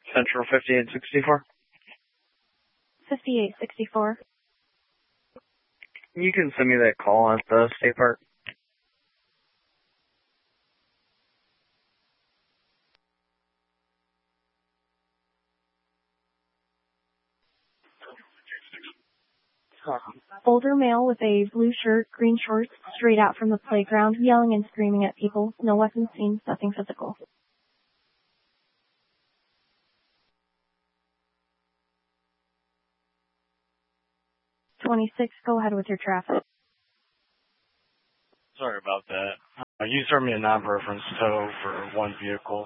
Central 5864. 5864. You can send me that call at the state park. Older male with a blue shirt, green shorts, straight out from the playground, yelling and screaming at people. No weapons seen, nothing physical. 26, go ahead with your traffic. Sorry about that. You served me a non-preference tow for one vehicle.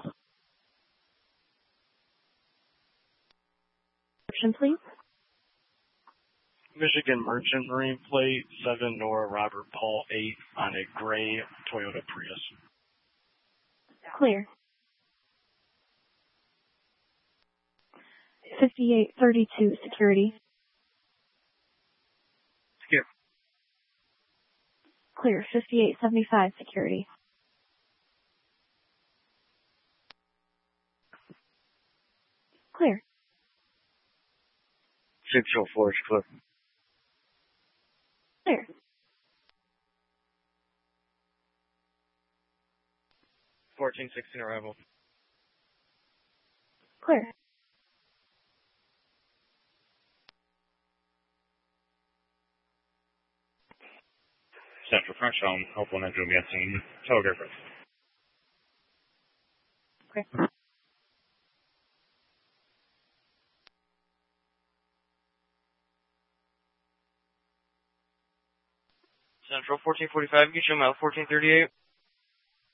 Description, please. Michigan Merchant Marine Plate, 7 Nora Robert Paul 8 on a gray Toyota Prius. Clear. 5832, security. Skip. Clear. 5875, security. Clear. 604 is clear. Clear. 1416 arrival. Clear. Central French Home, Hope 100 will be asking telegrapher. Okay. Central 1445, get you mile 1438.